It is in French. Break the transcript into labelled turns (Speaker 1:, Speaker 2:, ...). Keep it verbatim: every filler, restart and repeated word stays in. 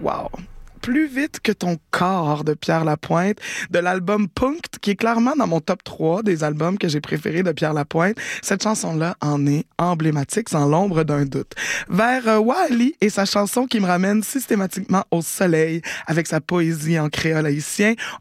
Speaker 1: Wow! Plus vite que ton corps de Pierre Lapointe, de l'album Punk, qui est clairement dans mon top trois des albums que j'ai préférés de Pierre Lapointe. Cette chanson-là en est emblématique, sans l'ombre d'un doute. Vers euh, Wally et sa chanson qui me ramène systématiquement au soleil, avec sa poésie en créole haïtien,